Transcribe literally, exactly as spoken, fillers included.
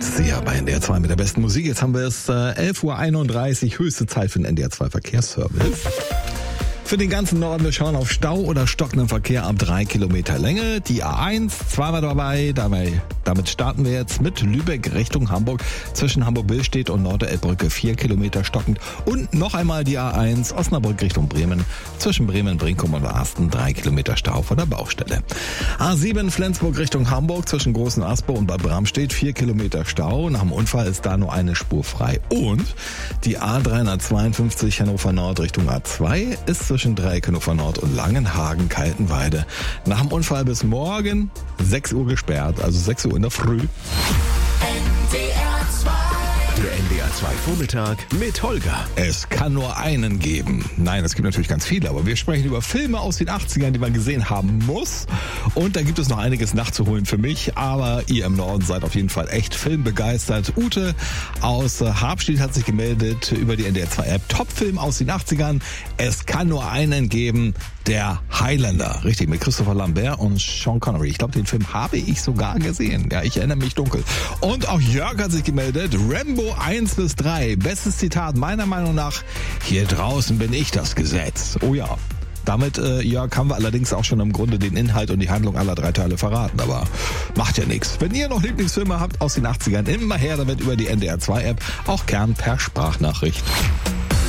Sehr bei N D R zwei mit der besten Musik. Jetzt haben wir es äh, elf Uhr einunddreißig, höchste Zeit für den N D R zwei Verkehrsservice. Für den ganzen Norden, wir schauen auf Stau oder stockenden Verkehr ab drei Kilometer Länge. Die A eins, zweimal dabei, dabei. Damit starten wir jetzt mit Lübeck Richtung Hamburg. Zwischen Hamburg-Billstedt und Nord-Elbbrücke vier Kilometer stockend. Und noch einmal die A eins, Osnabrück Richtung Bremen. Zwischen Bremen, Brinkum und Asten drei Kilometer Stau von der Baustelle. A sieben, Flensburg Richtung Hamburg. Zwischen Großen Aspo und Bad Bramstedt vier Kilometer Stau. Nach dem Unfall ist da nur eine Spur frei. Und die A dreihundertzweiundfünfzig Hannover Nord Richtung A zwei ist zwischen Dreieck Hannover Nord und Langenhagen Kaltenweide nach dem Unfall bis morgen sechs Uhr gesperrt, also sechs Uhr in der Früh. N D R zwei. Der N D R zwei Vormittag mit Holger. Es kann nur einen geben. Nein, es gibt natürlich ganz viele, aber wir sprechen über Filme aus den achtzigern, die man gesehen haben muss. Und da gibt es noch einiges nachzuholen für mich, aber ihr im Norden seid auf jeden Fall echt filmbegeistert. Ute aus Habstedt hat sich gemeldet über die N D R zwei App. Top-Film aus den achtzigern. Es kann nur einen geben. Der Highlander, richtig, mit Christopher Lambert und Sean Connery. Ich glaube, den Film habe ich sogar gesehen. Ja, ich erinnere mich dunkel. Und auch Jörg hat sich gemeldet. Rambo eins bis drei. Bestes Zitat meiner Meinung nach. Hier draußen bin ich das Gesetz. Oh ja. Damit, äh, Jörg, haben wir allerdings auch schon im Grunde den Inhalt und die Handlung aller drei Teile verraten. Aber macht ja nichts. Wenn ihr noch Lieblingsfilme habt aus den achtzigern, immer her damit über die N D R zwei App. Auch gern per Sprachnachricht.